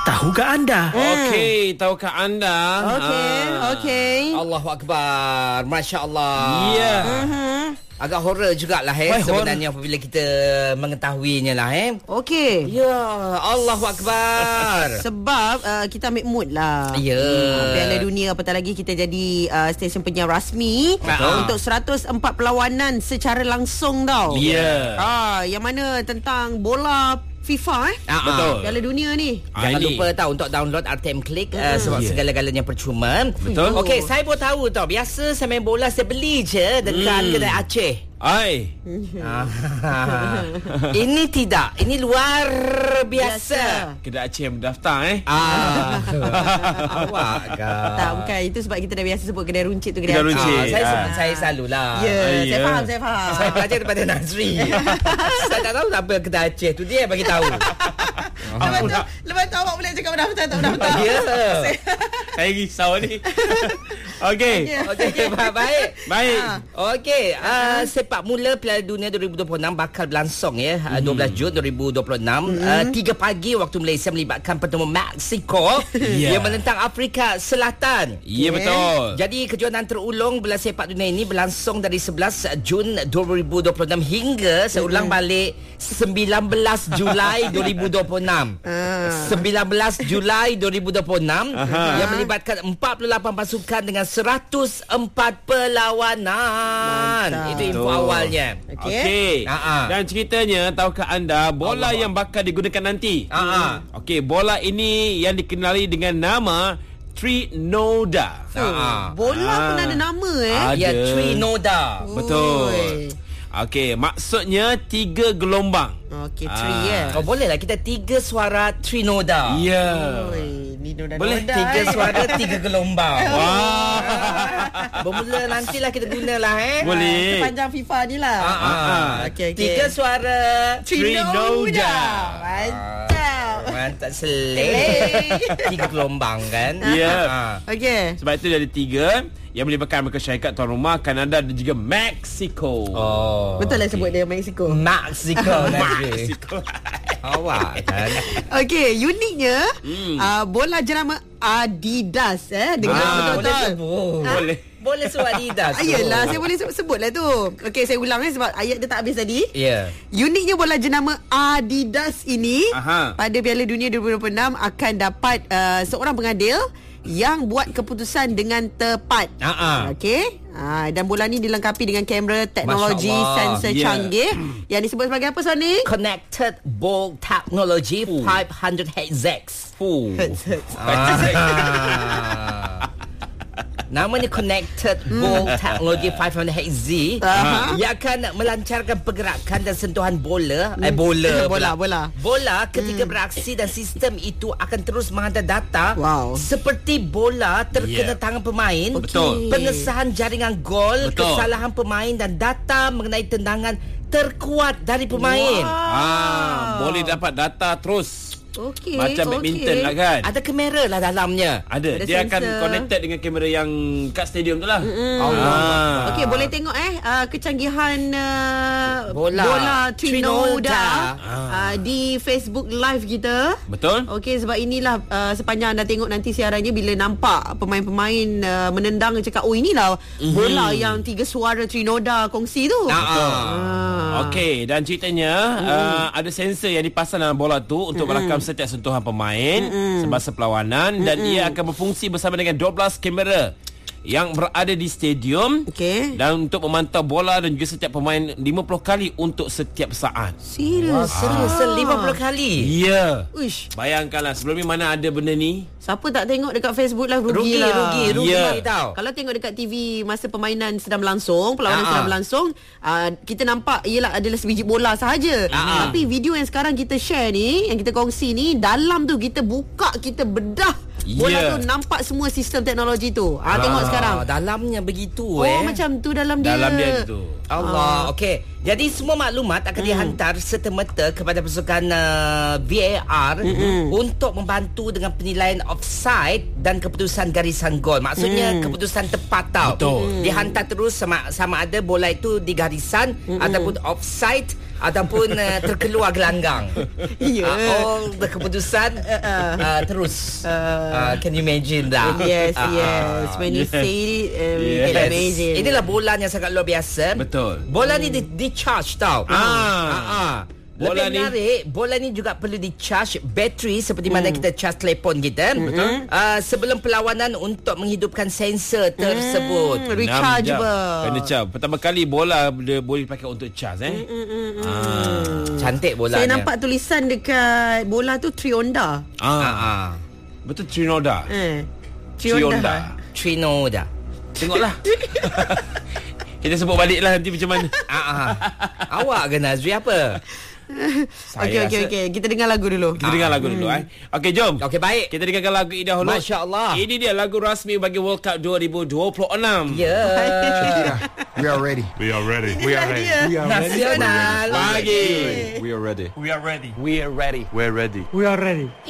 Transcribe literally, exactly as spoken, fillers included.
Tahukah anda? Okey, tahukah anda? Okey, Ah. okey. Allahu Akbar. Masya Allah. Ya. Yeah. Uh-huh. Agak horror jugalah eh Why sebenarnya horror? Apabila kita mengetahuinya lah eh. Okey. Ya, Allahu Akbar. Sebab uh, kita ambil mood lah. Ya. Hmm, Piala Dunia apatah lagi kita jadi uh, stesen penyiar rasmi Betul. untuk seratus empat perlawanan secara langsung tau. Ya. Ah, yang mana tentang bola FIFA eh. Ah, Betul. Piala Dunia ni. Jangan Ah, ini. lupa tahu untuk download R T M Click uh, sebab Yeah. segala-galanya percuma. Betul. Okey, saya pun tahu tau. Biasa saya main bola saya beli je dekat Hmm. kedai Aceh. Ai. Ah. Ini tidak. Ini luar biasa. Kedai Aceh yang berdaftar eh. Ah. Awak kah? Tak, bukan. Itu sebab kita dah biasa sebut kedai runcit tu kedai Kedai Aceh. runcit. Ah, saya Ah. saya selalulah. Ya, Ah, saya ya. faham, saya faham. Saya belajar daripada Nazri. Saya tak tahu apa kedai Aceh tu, dia yang bagi tahu. Lepas tu, lepas tu awak boleh cakap berdaftar tak berdaftar. Ya. Saya risau ni. Okey. Okey, baik. baik. Baik. Okey, uh, sepak mula Piala Dunia dua ribu dua puluh enam bakal berlangsung ya, uh, dua belas Jun dua ribu dua puluh enam. Mm-hmm. Uh, tiga pagi waktu Malaysia melibatkan petemu Mexico Ya. yang menentang Afrika Selatan. Ya, betul. Jadi kejuaraan terulung bola sepak dunia ini berlangsung dari sebelas Jun dua ribu dua puluh enam hingga seulang balik sembilan belas Julai dua ribu dua puluh enam. Ah. sembilan belas Julai dua ribu dua puluh enam Aha. yang melibatkan empat puluh lapan pasukan dengan seratus empat perlawanan. Mantap. Itu info Betul. awalnya. Okey. Okey. Ha-ha. Dan ceritanya, tahukah anda bola Allah. yang bakal digunakan nanti? Ha-ha. Okey, bola ini yang dikenali dengan nama Trinoda. Ah. Bola Ah. pun ada nama eh. Ada. Ya, Trinoda. Betul. Oi. Okey, maksudnya tiga gelombang. Okey, Ah. three eh. Oh, boleh lah kita tiga suara Trinoda. Ya. Oi, Nino dan Boleh Noda, tiga eh. suara tiga gelombang. Wah. Bermula nantilah kita gunalah eh. Boleh. Sepanjang FIFA ni lah. Ah, ah, ah. Okey, okey. Tiga suara Trinoda. Mantap. Mantap seling. Tiga gelombang kan. Ya. Ah. Okey. Sebab itu dari tiga yang melibatkan Amerika Syarikat, tuan rumah, Kanada dan juga Mexico. Oh. Betul lah sebut dia Mexico. Mexico nanti. Mexico. Awak kan. Okey, uniknya Hmm. uh, bola jenama Adidas eh dengan Ah, betul-betul. Boleh sebut. Boleh. Boleh sebut Adidas. tu. Ayolah, saya boleh sebut, sebut lah tu. Okey, saya ulang eh sebab ayat dia tak habis tadi. Ya. Uniknya bola jenama Adidas ini Aha. pada Piala Dunia dua ribu dua puluh enam akan dapat uh, seorang pengadil yang buat keputusan dengan tepat. Ah, ah. Okey. Ah, dan bola ni dilengkapi dengan kamera teknologi Masya Allah. sensor Yeah. canggih yang disebut sebagai apa Sonic? Connected Ball Technology Ooh. five hundred hertz. Fuh. Ah. Namanya Connected Ball Technology five hundred hertz Aha. yang akan melancarkan pergerakan dan sentuhan bola eh bola Bola, pula. bola. bola ketika beraksi dan sistem itu akan terus menghantar data Wow. seperti bola terkena Yeah. tangan pemain. Betul. Pengesahan jaringan gol, Betul. kesalahan pemain dan data mengenai tendangan terkuat dari pemain. Ah, boleh dapat data terus. Okey. Macam badminton okey. lah kan. Ada kamera lah dalamnya. Ada. Ada Dia akan sensor. connected dengan kamera yang kat stadium tu lah. Allah. Okey, boleh tengok eh uh, kecanggihan uh, Bola. bola Trinoda, Trinoda. uh, di Facebook Live kita. Betul? Okey, sebab inilah uh, sepanjang anda tengok nanti siarannya bila nampak pemain-pemain uh, menendang cakap, oh inilah Mhm. bola yang tiga suara Trinoda kongsi tu. Ah, Betul. Ah. Okey, dan ceritanya uh, ada sensor yang dipasang dalam bola tu untuk merakam setiap sentuhan pemain semasa perlawanan dan ia akan berfungsi bersama dengan dua belas kamera yang berada di stadium. Okey. Dan untuk memantau bola dan juga setiap pemain lima puluh kali untuk setiap saat. Serius. Serius lima puluh kali. Ya. Uish, Bayangkanlah sebelum ni mana ada benda ni. siapa tak tengok dekat Facebook Live Rugi, rugi, lah. rugi, rugi Ya. tau. Kalau tengok dekat T V masa permainan sedang berlangsung, perlawanan Ah, sedang ah. berlangsung, uh, kita nampak ialah adalah sebiji bola sahaja. Ah, ah. Tapi video yang sekarang kita share ni, yang kita kongsi ni, dalam tu kita buka, kita bedah bola Ya. tu, nampak semua sistem teknologi tu. Ah, tengok Ah, sekarang. dalamnya begitu Oh, eh. macam tu dalam dia. Dalam dia tu. Allah. Okey. Jadi semua maklumat akan mm. dihantar serta-merta kepada pasukan uh, V A R mm-hmm. untuk membantu dengan penilaian offside dan keputusan garisan gol. Maksudnya mm. keputusan tepat tau. Betul. Dihantar terus sama sama ada bola itu di garisan mm-hmm. ataupun offside ataupun uh, terkeluar gelanggang. Ya. Uh, all the keputusan uh, terus. Uh, can you imagine that? Yes, uh, yes. When you yes. say it, um, you Yes. can imagine. Inilah bola yang sangat luar biasa. Betul. Bola ni di, di charge tau. Ah. Ah, ah. Bola Lebih ni- menarik, bola ni juga perlu di charge bateri seperti mana kita charge telefon kita. Betul. Uh, sebelum perlawanan untuk menghidupkan sensor tersebut. Hmm, rechargeable. enam jam. Kena charge. Pertama kali bola dia boleh pakai untuk charge eh. Ah. Cantik bolanya. Saya nampak tulisan dekat bola tu Trionda. Ah. Ah, ah. Betul Trinoda. Eh. Trionda. Trinoda. Tengoklah. Kita sebut balik lah nanti macam mana. Ah, ah. Awak ke Nazri apa? Saya Okey, okey, rasa- okey. Kita dengar lagu dulu. Kita dengar lagu dulu eh. Okey, jom. Okey, baik. Kita dengarkan lagu ini dahulu. Masya-Allah. Ini dia lagu rasmi bagi World Cup dua ribu dua puluh enam. Ya. We are ready. We are ready. We are ready. We are ready. Nasional. Pagi. We are ready. We are ready. We are ready. We're ready. We are ready.